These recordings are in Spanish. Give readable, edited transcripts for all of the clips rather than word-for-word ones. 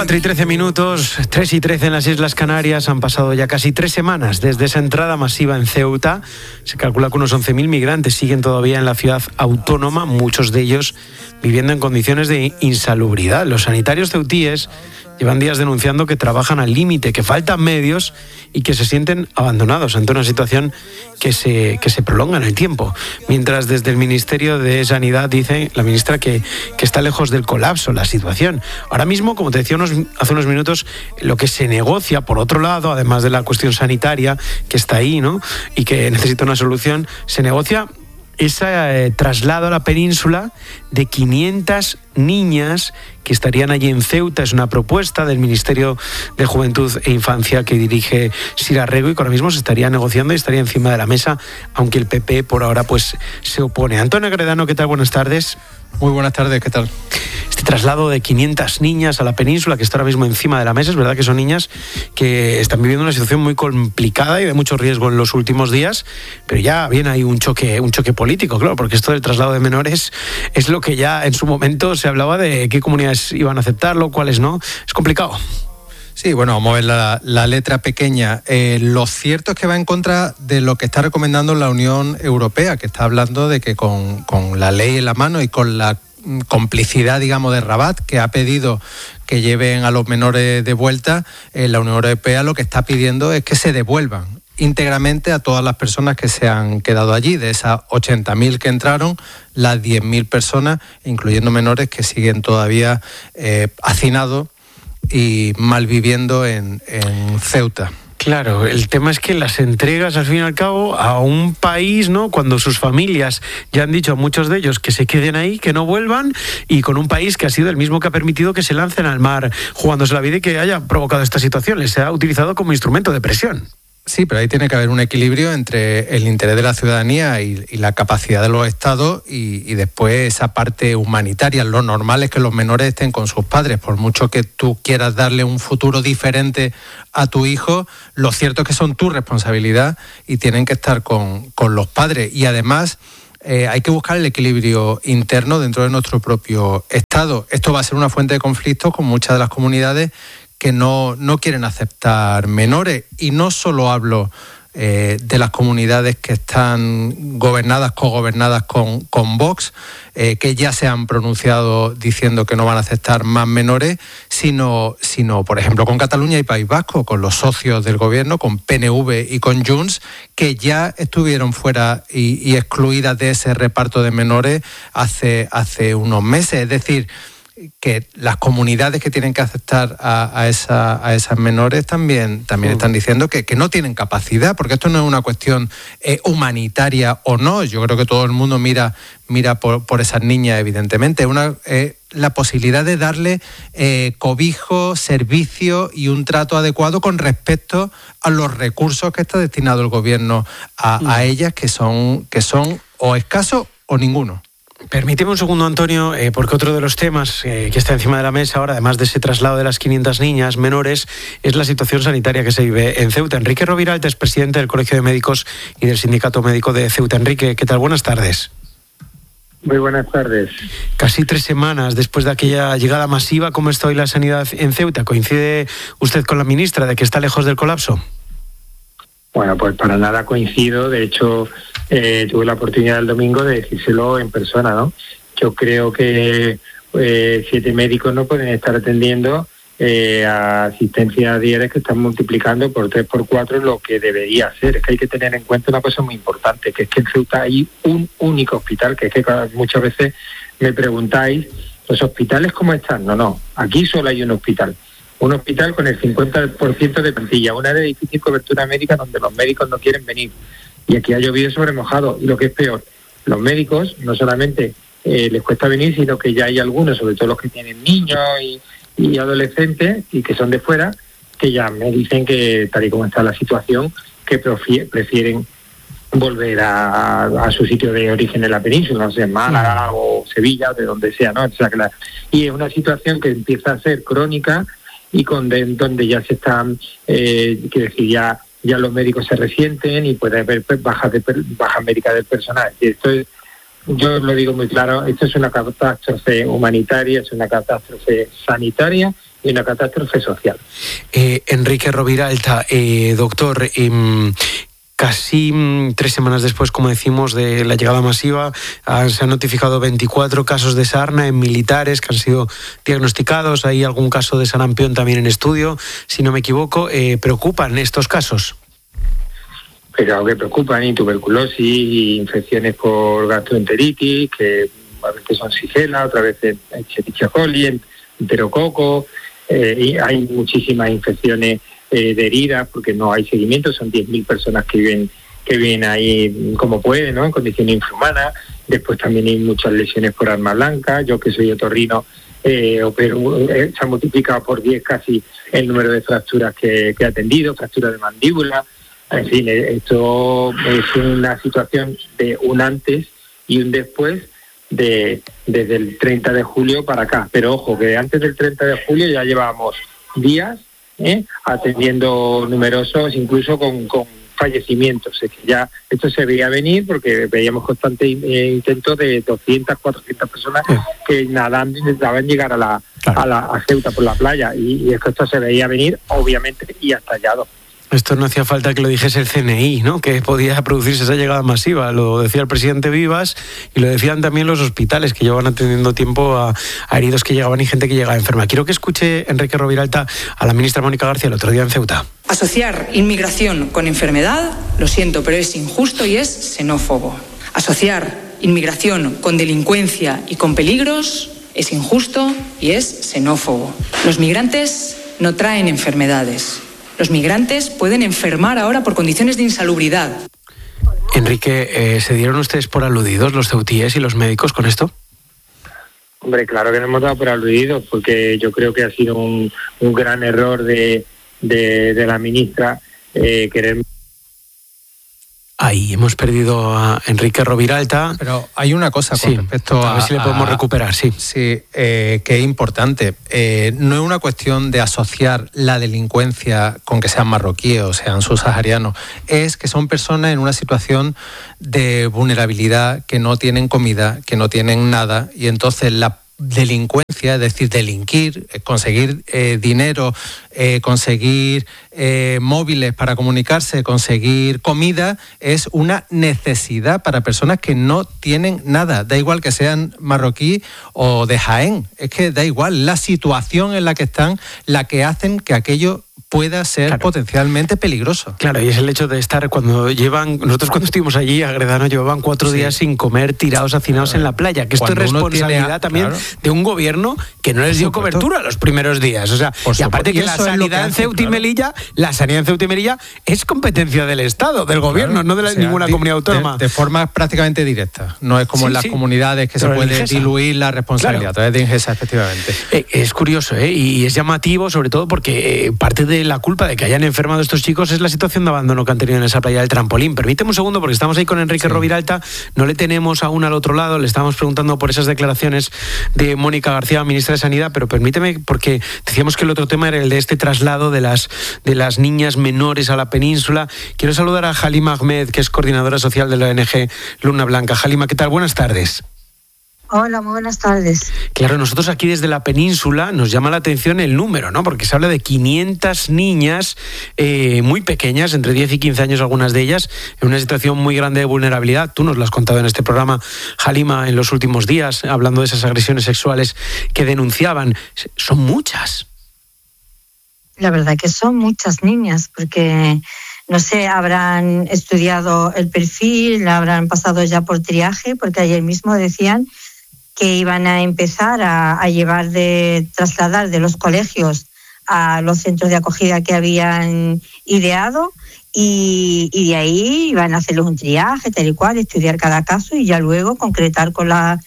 4:13, 3:13 en las Islas Canarias. Han pasado ya casi 3 semanas desde esa entrada masiva en Ceuta. Se calcula que unos 11.000 migrantes siguen todavía en la ciudad autónoma, muchos de ellos viviendo en condiciones de insalubridad. Los sanitarios ceutíes llevan días denunciando que trabajan al límite, que faltan medios y que se sienten abandonados ante una situación que se prolonga en el tiempo. Mientras desde el Ministerio de Sanidad dice la ministra que está lejos del colapso la situación. Ahora mismo, como te decía hace unos minutos, lo que se negocia, por otro lado, además de la cuestión sanitaria que está ahí, ¿no?, y que necesita una solución, se negocia ese traslado a la península de 500 niñas que estarían allí en Ceuta. Es una propuesta del Ministerio de Juventud e Infancia que dirige Sira Rego y que ahora mismo se estaría negociando y estaría encima de la mesa, aunque el PP por ahora pues se opone. Antonio Gredano, ¿qué tal? Buenas tardes. Muy buenas tardes, ¿qué tal? Este traslado de 500 niñas a la península que está ahora mismo encima de la mesa, es verdad que son niñas que están viviendo una situación muy complicada y de mucho riesgo en los últimos días, pero ya viene ahí un choque político, claro, porque esto del traslado de menores es lo que ya en su momento se hablaba de qué comunidades iban a aceptarlo, cuáles no. Es complicado. Sí, bueno, vamos a ver la letra pequeña. Lo cierto es que va en contra de lo que está recomendando la Unión Europea, que está hablando de que con la ley en la mano y con la complicidad, digamos, de Rabat, que ha pedido que lleven a los menores de vuelta, la Unión Europea lo que está pidiendo es que se devuelvan íntegramente a todas las personas que se han quedado allí. De esas 80.000 que entraron, las 10.000 personas, incluyendo menores, que siguen todavía hacinados y malviviendo en Ceuta. Claro, el tema es que las entregas al fin y al cabo a un país, ¿no?, cuando sus familias ya han dicho a muchos de ellos que se queden ahí, que no vuelvan, y con un país que ha sido el mismo que ha permitido que se lancen al mar jugándose la vida y que haya provocado esta situación, les ha utilizado como instrumento de presión. Sí, pero ahí tiene que haber un equilibrio entre el interés de la ciudadanía y la capacidad de los estados y después esa parte humanitaria. Lo normal es que los menores estén con sus padres. Por mucho que tú quieras darle un futuro diferente a tu hijo, lo cierto es que son tu responsabilidad y tienen que estar con los padres. Y además hay que buscar el equilibrio interno dentro de nuestro propio estado. Esto va a ser una fuente de conflictos con muchas de las comunidades que no quieren aceptar menores. Y no solo hablo de las comunidades que están cogobernadas con Vox, que ya se han pronunciado diciendo que no van a aceptar más menores, sino por ejemplo, con Cataluña y País Vasco, con los socios del gobierno, con PNV y con Junts, que ya estuvieron fuera y excluidas de ese reparto de menores hace unos meses. Es decir, que las comunidades que tienen que aceptar a esas menores también están diciendo que no tienen capacidad, porque esto no es una cuestión humanitaria o no. Yo creo que todo el mundo mira por esas niñas, evidentemente. La posibilidad de darle cobijo, servicio y un trato adecuado con respecto a los recursos que está destinado el gobierno a ellas, que son o escasos o ninguno. Permíteme un segundo, Antonio, porque otro de los temas que está encima de la mesa ahora, además de ese traslado de las 500 niñas menores, es la situación sanitaria que se vive en Ceuta. Enrique Roviralta es presidente del Colegio de Médicos y del Sindicato Médico de Ceuta. Enrique, ¿qué tal? Buenas tardes. Muy buenas tardes. Casi 3 semanas después de aquella llegada masiva, ¿cómo está hoy la sanidad en Ceuta? ¿Coincide usted con la ministra de que está lejos del colapso? Bueno, pues para nada coincido. De hecho, tuve la oportunidad el domingo de decírselo en persona, ¿no? Yo creo que 7 médicos no pueden estar atendiendo a asistencias diarias que están multiplicando por 3, por 4 lo que debería ser. Es que hay que tener en cuenta una cosa muy importante, que es que en Ceuta hay un único hospital, que es que muchas veces me preguntáis, ¿los hospitales cómo están? No, aquí solo hay un hospital. Un hospital con el 50% de plantilla, una de difícil cobertura médica donde los médicos no quieren venir. Y aquí ha llovido sobre mojado. Y lo que es peor, los médicos no solamente les cuesta venir, sino que ya hay algunos, sobre todo los que tienen niños y adolescentes y que son de fuera, que ya me dicen que tal y como está la situación, que prefieren volver a su sitio de origen en la península, no sé, Málaga o Sevilla, de donde sea, ¿no? O sea, y es una situación que empieza a ser crónica y donde ya se están, quiero decir, ya los médicos se resienten y puede haber baja médica del personal. Y esto es, yo lo digo muy claro, esto es una catástrofe humanitaria, es una catástrofe sanitaria y una catástrofe social. Enrique Roviralta, doctor, casi 3 semanas después, como decimos, de la llegada masiva, se han notificado 24 casos de sarna en militares que han sido diagnosticados. Hay algún caso de sarampión también en estudio, si no me equivoco. ¿Preocupan estos casos? Pero que preocupan, y tuberculosis, y infecciones por gastroenteritis, que a veces son Shigella, otras veces Escherichia coli, enterococo, y hay muchísimas infecciones de heridas, porque no hay seguimiento. Son 10.000 personas que viven ahí como pueden, ¿no?, en condiciones infrahumanas. Después también hay muchas lesiones por arma blanca. Yo, que soy otorrino, se ha multiplicado por 10 casi el número de fracturas que he atendido, fracturas de mandíbula. En fin, esto es una situación de un antes y un después desde el 30 de julio para acá. Pero ojo, que antes del 30 de julio ya llevábamos días atendiendo numerosos, incluso con fallecimientos. Es que ya esto se veía venir, porque veíamos constantes intentos de 200, 400 personas que nadando intentaban llegar a Ceuta por la playa, y esto se veía venir, obviamente, y ha estallado. Esto no hacía falta que lo dijese el CNI, ¿no?, que podía producirse esa llegada masiva. Lo decía el presidente Vivas, y lo decían también los hospitales, que llevan atendiendo tiempo a heridos que llegaban y gente que llegaba enferma. Quiero que escuche Enrique Roviralta a la ministra Mónica García el otro día en Ceuta. Asociar inmigración con enfermedad, lo siento, pero es injusto y es xenófobo. Asociar inmigración con delincuencia y con peligros es injusto y es xenófobo. Los migrantes no traen enfermedades. Los migrantes pueden enfermar ahora por condiciones de insalubridad. Enrique, ¿se dieron ustedes por aludidos los ceutíes y los médicos con esto? Hombre, claro que nos hemos dado por aludidos, porque yo creo que ha sido un gran error de la ministra querer... Ahí hemos perdido a Enrique Roviralta. Pero hay una cosa con respecto a ver si le podemos recuperar, sí. Sí, que es importante. No es una cuestión de asociar la delincuencia con que sean marroquíes o sean subsaharianos. Es que son personas en una situación de vulnerabilidad, que no tienen comida, que no tienen nada, y entonces la delincuencia, es decir, delinquir, conseguir dinero, conseguir móviles para comunicarse, conseguir comida, es una necesidad para personas que no tienen nada. Da igual que sean marroquí o de Jaén, es que da igual, la situación en la que están, la que hacen que aquello pueda ser potencialmente peligroso. Claro, y es el hecho de estar nosotros cuando estuvimos allí, Agredano, llevaban 4 días sin comer, tirados, hacinados en la playa, que esto es responsabilidad también de un gobierno que no les dio cobertura los primeros días. O sea, y aparte que la sanidad en Ceuta y Melilla, es competencia del Estado, del gobierno, no de ninguna comunidad autónoma. De forma prácticamente directa. No es como en las comunidades que se puede diluir la responsabilidad. A través de Ingesa, efectivamente. Es curioso, y es llamativo, sobre todo porque parte de la culpa de que hayan enfermado estos chicos es la situación de abandono que han tenido en esa playa del Trampolín. Permíteme un segundo, porque estamos ahí con Enrique Roviralta, no le tenemos aún al otro lado, le estábamos preguntando por esas declaraciones de Mónica García, ministra de Sanidad, pero permíteme, porque decíamos que el otro tema era el de este traslado de las niñas menores a la península. Quiero saludar a Halima Ahmed, que es coordinadora social de la ONG Luna Blanca. Halima, ¿qué tal? Buenas tardes. Hola, muy buenas tardes. Claro, nosotros aquí desde la península nos llama la atención el número, ¿no? Porque se habla de 500 niñas muy pequeñas, entre 10 y 15 años algunas de ellas, en una situación muy grande de vulnerabilidad. Tú nos lo has contado en este programa, Halima, en los últimos días, hablando de esas agresiones sexuales que denunciaban. Son muchas. La verdad que son muchas niñas, porque... no sé, habrán estudiado el perfil, habrán pasado ya por triaje, porque ayer mismo decían que iban a empezar a trasladar de los colegios a los centros de acogida que habían ideado, y de ahí iban a hacerles un triaje, tal y cual, estudiar cada caso y ya luego concretar con las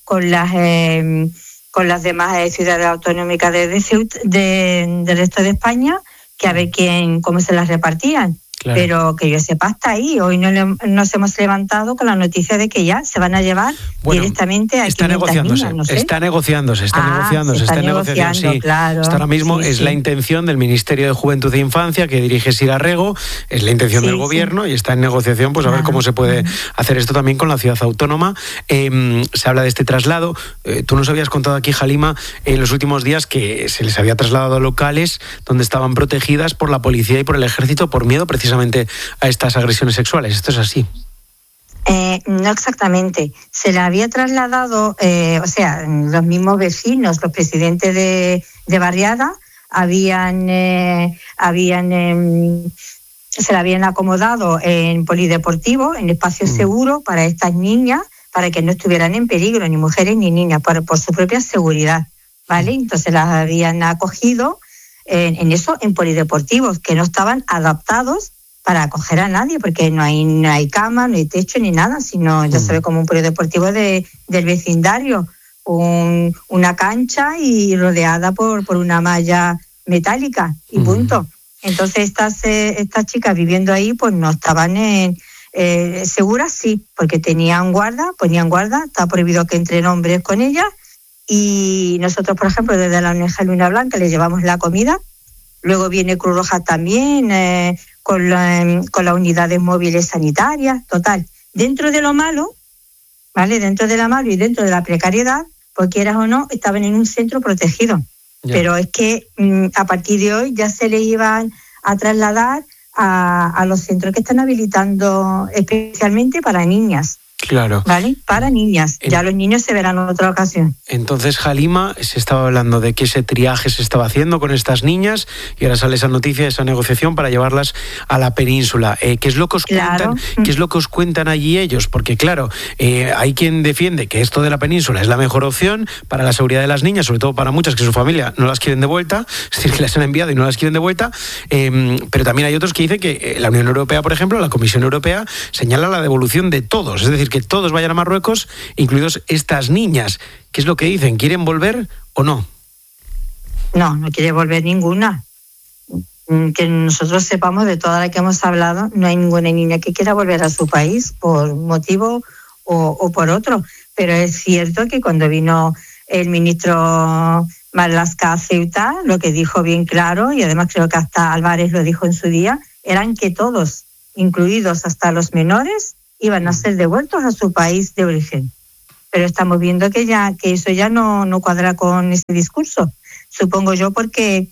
demás ciudades autonómicas del resto de España, que a ver cómo se las repartían. Claro. Pero que yo sepa, está ahí. Hoy nos hemos levantado con la noticia de que ya se van a llevar directamente a 500 niñas, no sé. Está negociándose, sí. Claro. Hasta ahora mismo es la intención del Ministerio de Juventud e Infancia, que dirige Sira Rego, es la intención del Gobierno y está en negociación, pues a ver cómo se puede hacer esto también con la ciudad autónoma. Se habla de este traslado. Tú nos habías contado aquí, Halima, en los últimos días que se les había trasladado a locales donde estaban protegidas por la policía y por el ejército por miedo precisamente a estas agresiones sexuales. ¿Esto es así? No exactamente. Se le había trasladado, los mismos vecinos, los presidentes de barriada, se la habían acomodado en polideportivo, en espacio seguro para estas niñas, para que no estuvieran en peligro, ni mujeres ni niñas, por su propia seguridad, ¿vale? Entonces las habían acogido en polideportivos que no estaban adaptados para acoger a nadie, porque no hay cama, no hay techo ni nada, sino ya se ve como un polideportivo del vecindario, una cancha y rodeada por una malla metálica y punto. Entonces estas chicas viviendo ahí pues no estaban seguras, sí, porque ponían guarda, está prohibido que entren hombres con ellas, y nosotros, por ejemplo, desde la ONG Luna Blanca les llevamos la comida. Luego viene Cruz Roja también, con las unidades móviles sanitarias, total. Dentro de lo malo, ¿vale? Dentro de lo malo y dentro de la precariedad, pues quieras o no, estaban en un centro protegido. Ya. Pero es que a partir de hoy ya se les iban a trasladar a los centros que están habilitando especialmente para niñas. Claro. ¿Vale? Para niñas. Ya los niños se verán en otra ocasión. Entonces, Halima, se estaba hablando de que ese triaje se estaba haciendo con estas niñas y ahora sale esa noticia, esa negociación para llevarlas a la península. ¿Qué es lo que os cuentan? ¿Qué es lo que os cuentan allí ellos? Porque, claro, hay quien defiende que esto de la península es la mejor opción para la seguridad de las niñas, sobre todo para muchas que su familia no las quieren de vuelta, es decir, que las han enviado y no las quieren de vuelta, pero también hay otros que dicen que la Unión Europea, por ejemplo, la Comisión Europea, señala la devolución de todos, es decir, que todos vayan a Marruecos, incluidos estas niñas. ¿Qué es lo que dicen? ¿Quieren volver o no? No quiere volver ninguna. Que nosotros sepamos, de todas las que hemos hablado, no hay ninguna niña que quiera volver a su país por motivo o por otro. Pero es cierto que cuando vino el ministro Marlaska a Ceuta, lo que dijo bien claro, y además creo que hasta Álvarez lo dijo en su día, eran que todos, incluidos hasta los menores, iban a ser devueltos a su país de origen. Pero estamos viendo que eso ya no cuadra con ese discurso. Supongo yo porque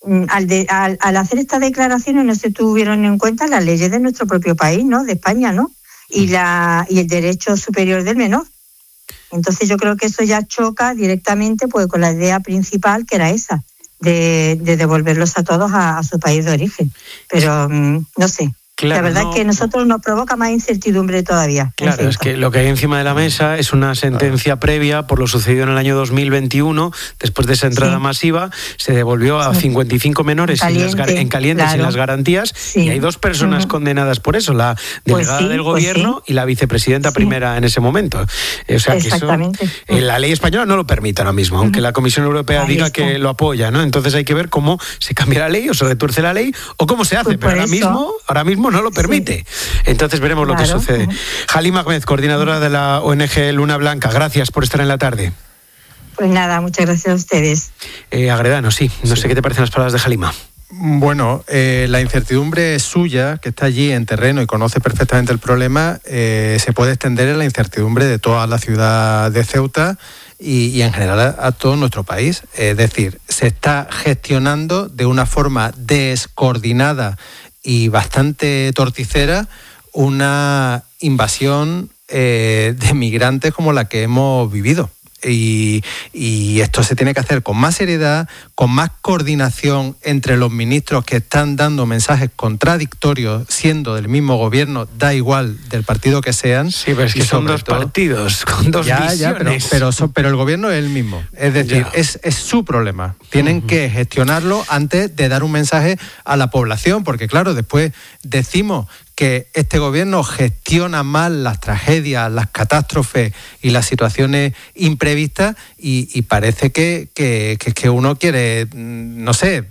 al hacer estas declaraciones no se tuvieron en cuenta las leyes de nuestro propio país, ¿no? De España, ¿no? Y el derecho superior del menor. Entonces yo creo que eso ya choca directamente pues con la idea principal, que era esa, de devolverlos a todos a su país de origen. Pero no sé. Claro, la verdad es que a nosotros nos provoca más incertidumbre todavía. Claro, es que lo que hay encima de la mesa es una sentencia previa por lo sucedido en el año 2021, después de esa entrada masiva, se devolvió a 55 menores en caliente sin las garantías, y hay 2 personas condenadas por eso, la delegada del gobierno y la vicepresidenta primera en ese momento. O sea que eso, la ley española no lo permite ahora mismo, aunque la Comisión Europea diga que lo apoya, ¿no? Entonces hay que ver cómo se cambia la ley o se retuerce la ley o cómo se hace, pero ahora mismo no lo permite. Entonces veremos lo que sucede. Halima Ahmed, coordinadora de la ONG Luna Blanca, gracias por estar en la tarde. Pues nada, muchas gracias a ustedes. Agredano, no sé qué te parecen las palabras de Halima. Bueno, la incertidumbre suya, que está allí en terreno y conoce perfectamente el problema, se puede extender en la incertidumbre de toda la ciudad de Ceuta y en general a todo nuestro país. Es decir, se está gestionando de una forma descoordinada y bastante torticera una invasión de migrantes como la que hemos vivido. Y esto se tiene que hacer con más seriedad, con más coordinación entre los ministros que están dando mensajes contradictorios, siendo del mismo gobierno, da igual del partido que sean. Sí, pero es que son 2 partidos, con 2 visiones. Pero el gobierno es el mismo. Es decir, es su problema. Tienen que gestionarlo antes de dar un mensaje a la población, porque claro, después decimos que este gobierno gestiona mal las tragedias, las catástrofes y las situaciones imprevistas y parece que uno quiere, no sé,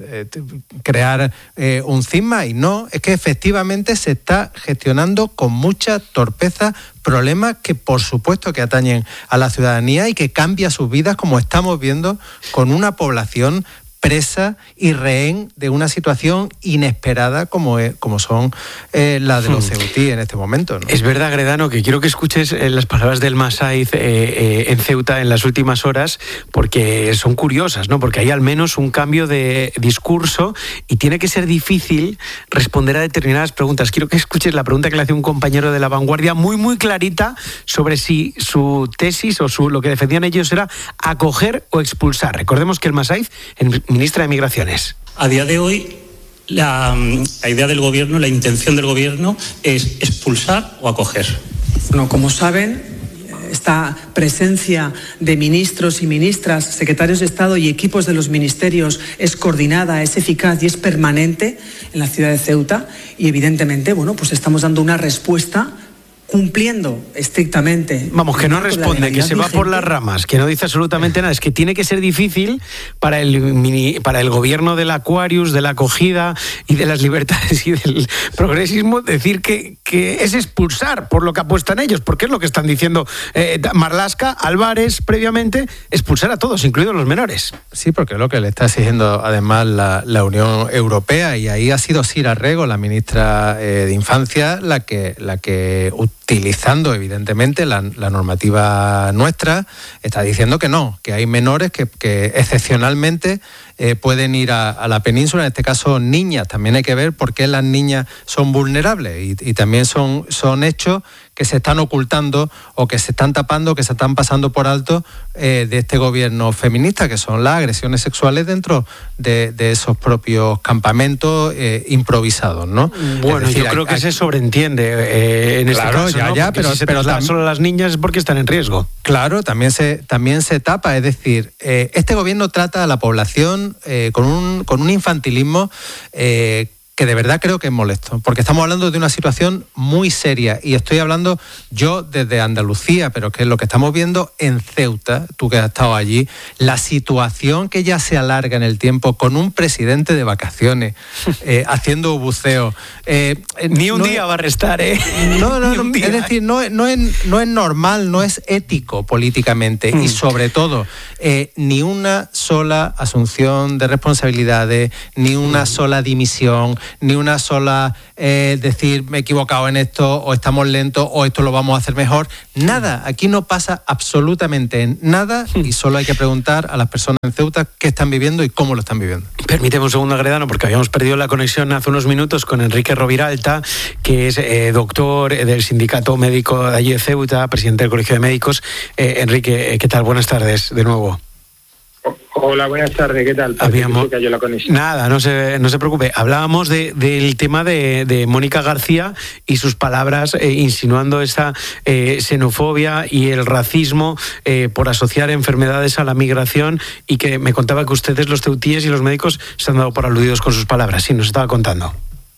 crear un cisma y no, es que efectivamente se está gestionando con mucha torpeza problemas que por supuesto que atañen a la ciudadanía y que cambia sus vidas, como estamos viendo con una población presa y rehén de una situación inesperada como son las de los ceutí en este momento, ¿no? Es verdad, Gredano, que quiero que escuches las palabras del Masaiz en Ceuta en las últimas horas, porque son curiosas, ¿no? Porque hay al menos un cambio de discurso y tiene que ser difícil responder a determinadas preguntas. Quiero que escuches la pregunta que le hace un compañero de La Vanguardia, muy clarita, sobre si su tesis o lo que defendían ellos era acoger o expulsar. Recordemos que el Masaiz, ministra de Migraciones. A día de hoy, la idea del gobierno, la intención del gobierno es expulsar o acoger. Bueno, como saben, esta presencia de ministros y ministras, secretarios de Estado y equipos de los ministerios es coordinada, es eficaz y es permanente en la ciudad de Ceuta y evidentemente, bueno, pues estamos dando una respuesta cumpliendo estrictamente. Vamos, que no responde, que se va por las ramas, que no dice absolutamente nada. Es que tiene que ser difícil para el gobierno del Aquarius, de la acogida y de las libertades y del progresismo decir que es expulsar por lo que apuestan ellos, porque es lo que están diciendo Marlaska, Álvarez previamente, expulsar a todos, incluidos los menores. Sí, porque es lo que le está exigiendo además la Unión Europea, y ahí ha sido Sira Rego, la ministra de Infancia, la que utilizando evidentemente la normativa nuestra, está diciendo que no, que hay menores que excepcionalmente pueden ir a la península, en este caso niñas. También hay que ver por qué las niñas son vulnerables y también son hechos que se están ocultando o que se están tapando, que se están pasando por alto de este gobierno feminista, que son las agresiones sexuales dentro de esos propios campamentos improvisados, ¿no? Bueno, decir, yo creo que se sobreentiende en claro, este caso, ya, ¿no? pero si se solo las niñas es porque están en riesgo. Claro, también se tapa, es decir, este gobierno trata a la población con un infantilismo que de verdad creo que es molesto, porque estamos hablando de una situación muy seria y estoy hablando yo desde Andalucía, pero que es lo que estamos viendo en Ceuta, tú que has estado allí, la situación que ya se alarga en el tiempo con un presidente de vacaciones, haciendo buceo. Ni un día va a restar, ¿eh? No, es decir, no es normal, no es ético políticamente y sobre todo ni una sola asunción de responsabilidades, ni una sola dimisión, ni una sola decir me he equivocado en esto o estamos lentos o esto lo vamos a hacer mejor. Nada, aquí no pasa absolutamente nada y solo hay que preguntar a las personas en Ceuta qué están viviendo y cómo lo están viviendo. Permíteme un segundo, Gredano, porque habíamos perdido la conexión hace unos minutos con Enrique Roviralta, que es doctor del Sindicato Médico de allí de Ceuta, presidente del Colegio de Médicos. Enrique, ¿qué tal? Buenas tardes de nuevo. Hola, buenas tardes, ¿qué tal? Habíamos... cayó la conexión. Nada, no se preocupe. Hablábamos del tema de Mónica García y sus palabras insinuando esa xenofobia y el racismo por asociar enfermedades a la migración, y que me contaba que ustedes, los ceutíes y los médicos, se han dado por aludidos con sus palabras. Sí, nos estaba contando.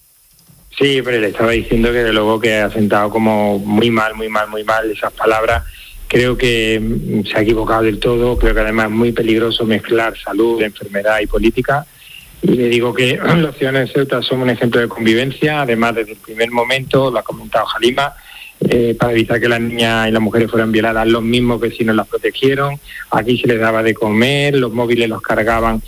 Sí, pero le estaba diciendo que de luego que ha sentado como muy mal esas palabras. Creo que se ha equivocado del todo, creo que además es muy peligroso mezclar salud, enfermedad y política. Y le digo que los ciudadanos de Ceuta son un ejemplo de convivencia, además desde el primer momento, lo ha comentado Halima, para evitar que las niñas y las mujeres fueran violadas, los mismos vecinos las protegieron, aquí se les daba de comer, los móviles los cargaban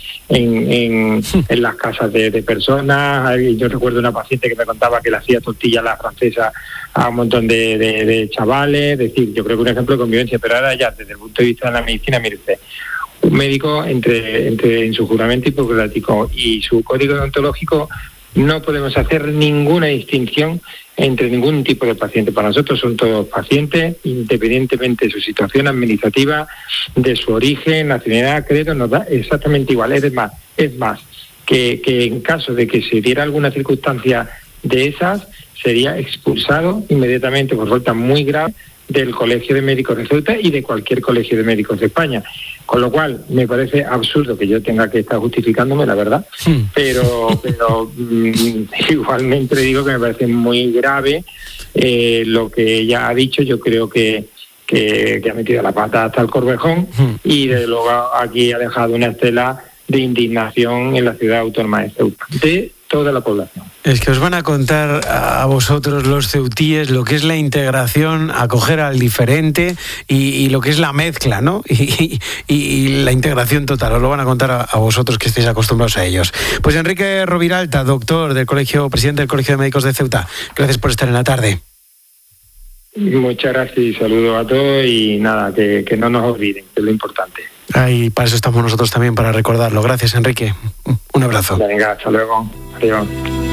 en las casas de personas. Yo recuerdo una paciente que me contaba que le hacía tortilla a la francesa a un montón de chavales. Es decir, yo creo que un ejemplo de convivencia, pero ahora ya desde el punto de vista de la medicina, mire usted, un médico en su juramento hipocrático y su código deontológico no podemos hacer ninguna distinción entre ningún tipo de paciente. Para nosotros son todos pacientes, independientemente de su situación administrativa, de su origen, nacionalidad, credo, nos da exactamente igual. Es más, que en caso de que se diera alguna circunstancia de esas, sería expulsado inmediatamente por falta muy grave del Colegio de Médicos de Ceuta y de cualquier colegio de médicos de España. Con lo cual, me parece absurdo que yo tenga que estar justificándome, la verdad, pero igualmente le digo que me parece muy grave lo que ella ha dicho. Yo creo que ha metido la pata hasta el Corvejón y desde luego aquí ha dejado una estela de indignación en la ciudad autónoma de Ceuta, de toda la población. Es que os van a contar a vosotros los ceutíes lo que es la integración, acoger al diferente y lo que es la mezcla, ¿no? Y la integración total, os lo van a contar a vosotros que estéis acostumbrados a ellos. Pues Enrique Roviralta, doctor del colegio, presidente del Colegio de Médicos de Ceuta, gracias por estar en la tarde. Muchas gracias y saludos a todos y nada, que no nos olviden, que es lo importante. Y para eso estamos nosotros también, para recordarlo. Gracias, Enrique. Un abrazo. Venga, hasta luego. Adiós.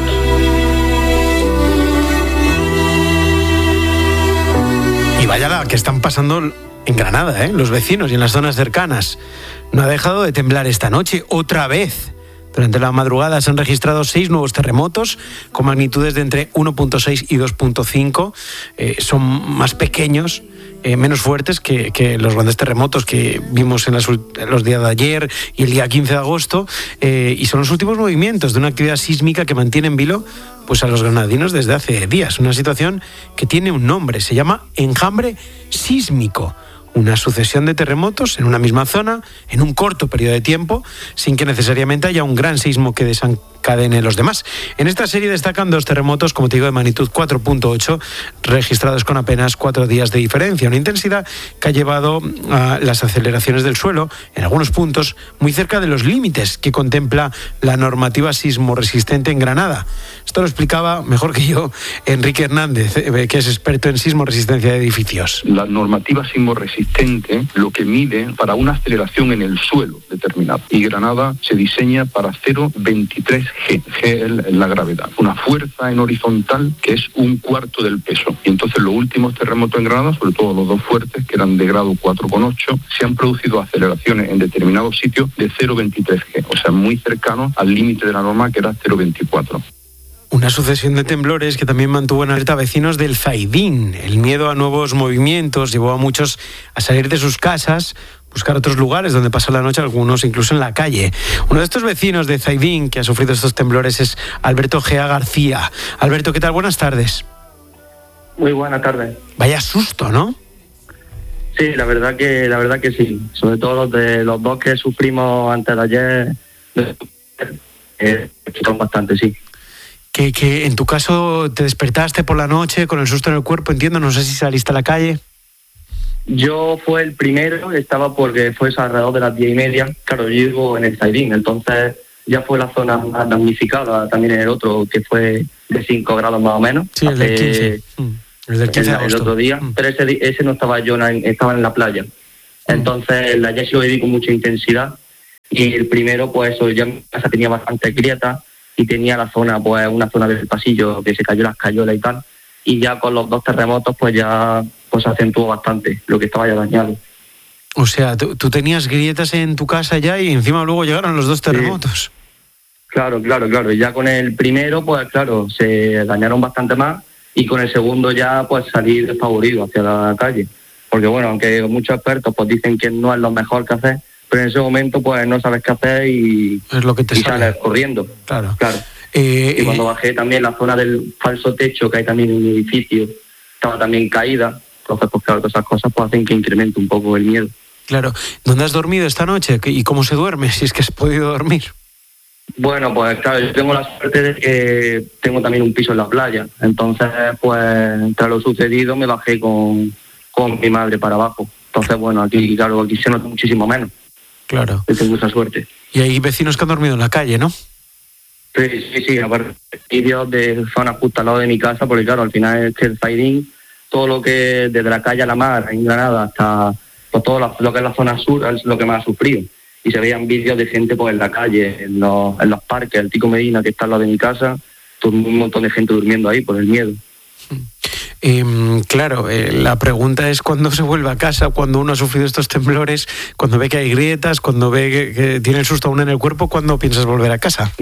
Y vaya la que están pasando en Granada, los vecinos y en las zonas cercanas. No ha dejado de temblar esta noche, otra vez. Durante la madrugada se han registrado 6 nuevos terremotos con magnitudes de entre 1.6 y 2.5. Son más pequeños, menos fuertes que los grandes terremotos que vimos en los días de ayer y el día 15 de agosto. Y son los últimos movimientos de una actividad sísmica que mantiene en vilo pues, a los granadinos desde hace días. Una situación que tiene un nombre, se llama enjambre sísmico. Una sucesión de terremotos en una misma zona, en un corto periodo de tiempo, sin que necesariamente haya un gran sismo que desencadene los demás. En esta serie destacan 2 terremotos, como te digo, de magnitud 4.8, registrados con apenas 4 días de diferencia. Una intensidad que ha llevado a las aceleraciones del suelo, en algunos puntos, muy cerca de los límites que contempla la normativa sismo resistente en Granada. Esto lo explicaba mejor que yo Enrique Hernández, que es experto en sismo resistencia de edificios. La normativa sismo resistente lo que mide para una aceleración en el suelo determinado. Y Granada se diseña para 0,23 G. G es la gravedad. Una fuerza en horizontal que es 1/4 del peso. Y entonces los últimos terremotos en Granada, sobre todo los 2 fuertes, que eran de grado 4,8, se han producido aceleraciones en determinados sitios de 0,23 G. O sea, muy cercano al límite de la norma, que era 0,24. Una sucesión de temblores que también mantuvo en alerta a vecinos del Zaidín. El miedo a nuevos movimientos llevó a muchos a salir de sus casas, buscar otros lugares donde pasar la noche, algunos incluso en la calle. Uno de estos vecinos de Zaidín que ha sufrido estos temblores es Alberto Gea García. Alberto, ¿qué tal? Buenas tardes. Muy buenas tardes. Vaya susto, ¿no? Sí, la verdad que sí. Sobre todo los 2 que sufrimos antes de ayer, son bastante, sí. Que en tu caso te despertaste por la noche con el susto en el cuerpo, entiendo, no sé si saliste a la calle. Yo fue el primero, estaba porque fue alrededor de las 10:30. Claro, yo vivo en el Zaidín, entonces ya fue la zona más damnificada, también en el otro, que fue de 5 grados más o menos. Sí, el del 15. El del 15 de agosto. El otro día, pero ese no estaba yo, estaba en la playa. Entonces, el de ayer sí lo viví con mucha intensidad. Y el primero, pues eso, ya mi casa tenía bastante grietas y tenía la zona, pues una zona del pasillo que se cayó las cayolas y tal. Y ya con los 2 terremotos, pues ya pues acentuó bastante lo que estaba ya dañado. O sea, tú tenías grietas en tu casa ya y encima luego llegaron los 2 terremotos. Sí. Claro. Y ya con el primero, pues claro, se dañaron bastante más. Y con el segundo ya, pues salí desfavorido hacia la calle. Porque bueno, aunque muchos expertos pues dicen que no es lo mejor que hacer, pero en ese momento pues no sabes qué hacer y es lo que te sales corriendo. Claro. Y cuando bajé también la zona del falso techo que hay también en mi edificio, estaba también caída. Entonces, pues claro, todas esas cosas pues hacen que incremente un poco el miedo. Claro. ¿Dónde has dormido esta noche? ¿Y cómo se duerme? Si es que has podido dormir. Bueno, pues claro, yo tengo la suerte de que tengo también un piso en la playa. Entonces, pues tras lo sucedido me bajé con mi madre para abajo. Entonces, bueno, aquí se nota muchísimo menos. Claro. Yo tengo esa suerte. Y hay vecinos que han dormido en la calle, ¿no? Sí, aparte vídeos de zonas justo al lado de mi casa, porque claro, al final es que el Zaidín, todo lo que desde la calle a la mar, en Granada, hasta pues, todo lo que es la zona sur, es lo que más ha sufrido. Y se veían vídeos de gente pues en la calle, en los parques, el Tico Medina, que está al lado de mi casa, un montón de gente durmiendo ahí por el miedo. Claro, la pregunta es cuándo se vuelve a casa, cuando uno ha sufrido estos temblores, cuando ve que hay grietas, cuando ve que tiene el susto aún en el cuerpo, ¿cuándo piensas volver a casa?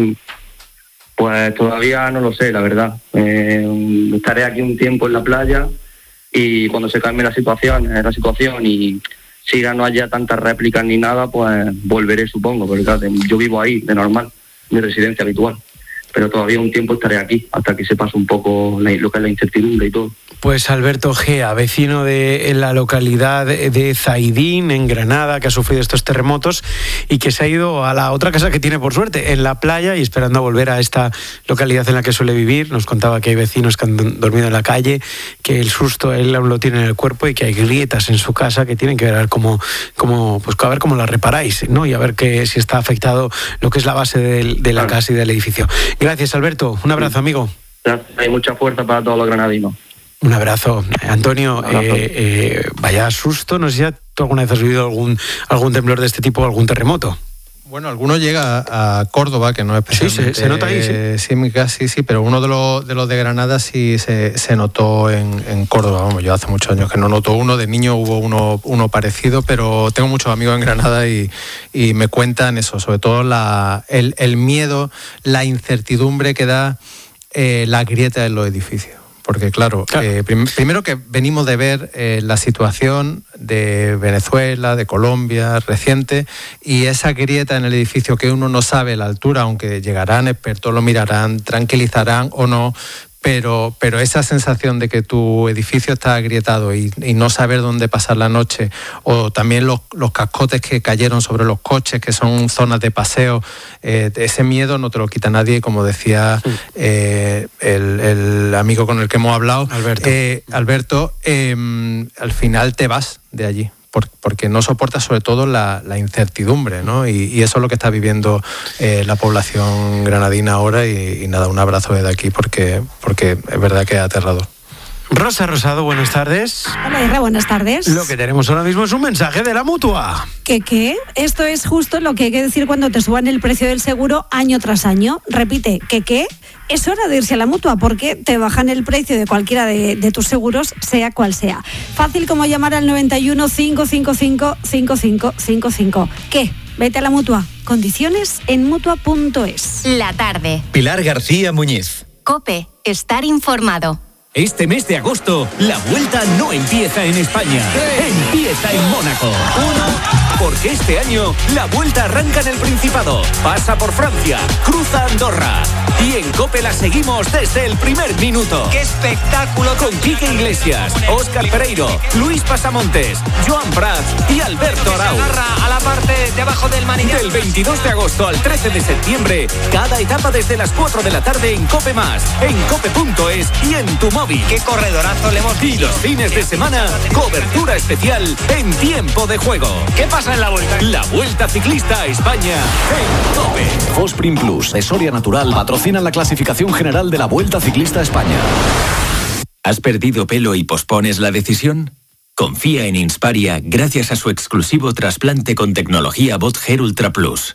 Pues todavía no lo sé, la verdad. Estaré aquí un tiempo en la playa y cuando se calme la situación y siga no haya tantas réplicas ni nada, pues volveré, supongo, porque claro, yo vivo ahí de normal, mi residencia habitual, pero todavía un tiempo estaré aquí hasta que se pase un poco lo que es la incertidumbre y todo. Pues Alberto Gea, vecino de la localidad de Zaidín, en Granada, que ha sufrido estos terremotos y que se ha ido a la otra casa que tiene, por suerte, en la playa, y esperando a volver a esta localidad en la que suele vivir. Nos contaba que hay vecinos que han dormido en la calle, que el susto él aún lo tiene en el cuerpo y que hay grietas en su casa que tienen que ver cómo las reparáis, ¿no? Y a ver si está afectado lo que es la base de la casa y del edificio. Gracias, Alberto. Un abrazo, amigo. Hay mucha fuerza para todos los granadinos. Un abrazo. Antonio, vaya susto. No sé si tú alguna vez has vivido algún temblor de este tipo o algún terremoto. Bueno, alguno llega a Córdoba, que no es especialmente... Sí, se nota ahí, sí. Sí, pero uno de los de Granada sí se notó en Córdoba. Vamos, yo hace muchos años que no noto uno. De niño hubo uno parecido, pero tengo muchos amigos en Granada y me cuentan eso, sobre todo el miedo, la incertidumbre que da la grieta en los edificios. Porque claro. Primero que venimos de ver la situación de Venezuela, de Colombia, reciente, y esa grieta en el edificio que uno no sabe la altura, aunque llegarán expertos, lo mirarán, tranquilizarán o no, pero esa sensación de que tu edificio está agrietado y no saber dónde pasar la noche, o también los cascotes que cayeron sobre los coches, que son zonas de paseo, ese miedo no te lo quita nadie, como decía el amigo con el que hemos hablado, Alberto, al final te vas de allí. Porque no soporta sobre todo la incertidumbre, ¿no? Y eso es lo que está viviendo la población granadina ahora y nada, un abrazo desde aquí porque es verdad que es aterrador. Rosa Rosado, buenas tardes. Hola, Irra, buenas tardes. Lo que tenemos ahora mismo es un mensaje de la Mutua. ¿Qué? Esto es justo lo que hay que decir cuando te suban el precio del seguro año tras año. Repite, ¿qué? Es hora de irse a la Mutua porque te bajan el precio de cualquiera de tus seguros, sea cual sea. Fácil como llamar al 91 555 5555. ¿Qué? Vete a la Mutua. Condiciones en Mutua.es. La tarde. Pilar García Muñiz. COPE. Estar informado. Este mes de agosto, la vuelta no empieza en España. Empieza en Mónaco. Porque este año, la vuelta arranca en el Principado, pasa por Francia, cruza Andorra. Y en COPE la seguimos desde el primer minuto. ¡Qué espectáculo! Con Quique Iglesias, Óscar Pereiro, Luis Pasamontes, Joan Prat y Alberto Arau. Se agarra a la parte de abajo del manillar. Del 22 de agosto al 13 de septiembre, cada etapa desde las 4 de la tarde en COPE+, en cope.es y en tu móvil. ¡Qué corredorazo le hemos visto! Y los fines de semana, cobertura especial en tiempo de juego. ¿Qué pasa en la vuelta? La Vuelta Ciclista a España en COPE. Fosprin Plus, de Soria Natural, patrocina la clasificación general de la Vuelta Ciclista a España. ¿Has perdido pelo y pospones la decisión? Confía en Insparia gracias a su exclusivo trasplante con tecnología Bot Hair Ultra Plus.